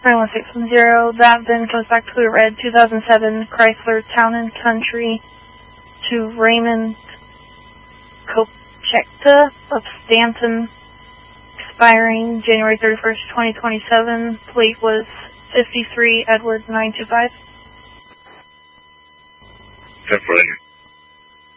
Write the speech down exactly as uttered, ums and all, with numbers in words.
nine one six one zero. That then comes back to a red two thousand seven Chrysler Town and Country to Raymond Kopechka of Stanton, expiring January thirty-first, twenty twenty-seven. Plate was fifty-three Edward nine two five. ten four.